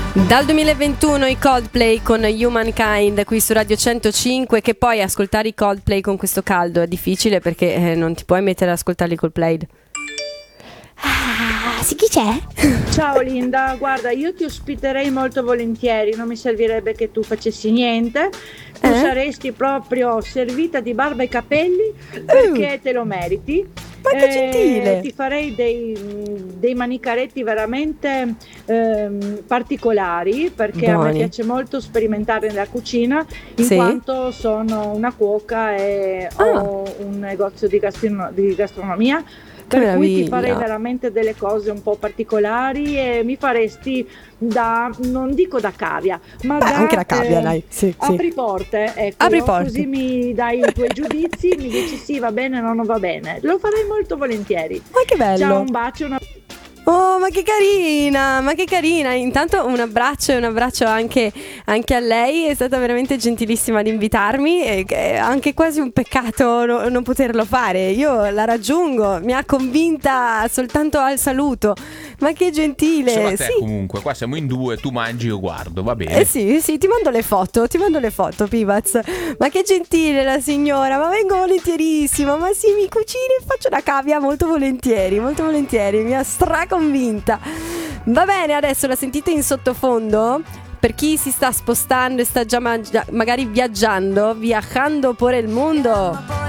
Dal 2021 i Coldplay con Humankind qui su Radio 105, che poi ascoltare i Coldplay con questo caldo è difficile perché non ti puoi mettere ad ascoltarli col Play. Ah, sì, chi c'è? Ciao Linda, guarda, io ti ospiterei molto volentieri, non mi servirebbe che tu facessi niente, tu saresti proprio servita di barba e capelli perché te lo meriti. Ma che gentile! Ti farei dei manicaretti veramente particolari perché Buoni. a me piace molto sperimentare nella cucina in quanto sono una cuoca e ho un negozio di gastronomia. Per cui ti farei veramente delle cose un po' particolari e mi faresti non dico da cavia, ma anche da cavia, dai. Sì. Apriporte, ecco, Apriporte. Così mi dai i tuoi giudizi, mi dici sì, va bene o non va bene. Lo farei molto volentieri. Ma che bello. Ciao, un bacio, Oh, ma che carina. Intanto un abbraccio anche a lei. È stata veramente gentilissima ad invitarmi, è anche quasi un peccato non poterlo fare. Io la raggiungo, mi ha convinta soltanto al saluto. Ma che gentile. Insomma, te comunque, qua siamo in due, tu mangi, io guardo, va bene. Sì, ti mando le foto, Pivaz. Ma che gentile la signora, ma vengo volentierissima. Ma sì, mi cucini e faccio la cavia molto volentieri, mi ha straconvinta. Va bene, adesso la sentite in sottofondo? Per chi si sta spostando e sta già magari viaggiando por el mundo.